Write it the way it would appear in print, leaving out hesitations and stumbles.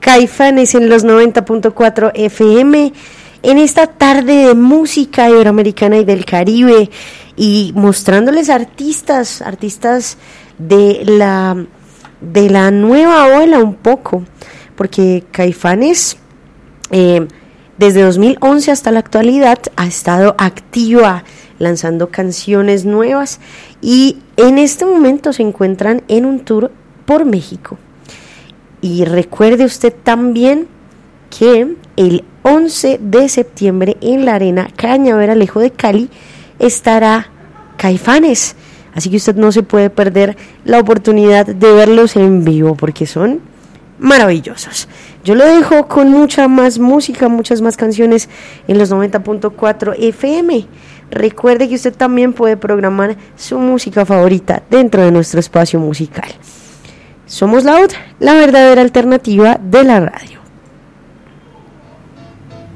Caifanes en los 90.4 FM, en esta tarde de música iberoamericana y del Caribe, y mostrándoles artistas de la nueva ola un poco, porque Caifanes desde 2011 hasta la actualidad ha estado activa lanzando canciones nuevas, y en este momento se encuentran en un tour por México. Y recuerde usted también que el 11 de septiembre en la Arena Cañaveralejo de Cali estará Caifanes, así que usted no se puede perder la oportunidad de verlos en vivo porque son maravillosos. Yo lo dejo con mucha más música, muchas más canciones en los 90.4 FM. Recuerde que usted también puede programar su música favorita dentro de nuestro espacio musical. Somos Loud, la verdadera alternativa de la radio.